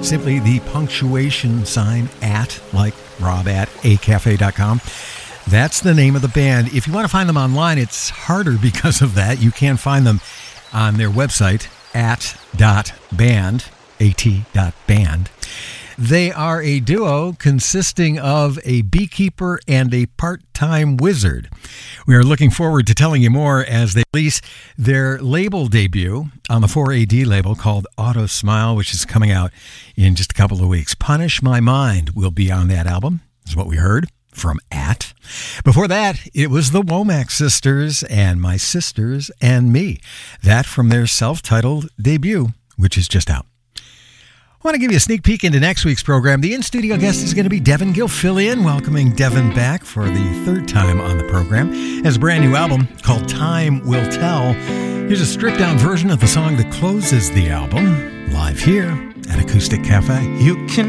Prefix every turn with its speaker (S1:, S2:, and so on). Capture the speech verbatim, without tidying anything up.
S1: simply the punctuation sign at, like rob at a cafe dot com. That's the name of the band. If you want to find them online, it's harder because of that. You can find them on their website, at dot band, at dot band. They are a duo consisting of a beekeeper and a part-time wizard. We are looking forward to telling you more as they release their label debut on the four A D label called Auto Smile, which is coming out in just a couple of weeks. Punish My Mind will be on that album, is what we heard from At. Before that, it was the Womack Sisters and My Sisters and Me. That from their self-titled debut, which is just out. I want to give you a sneak peek into next week's program. The in-studio guest is going to be Devin Gilfillian, welcoming Devin back for the third time on the program. He has a brand new album called Time Will Tell. Here's a stripped-down version of the song that closes the album, live here at Acoustic Cafe.
S2: You can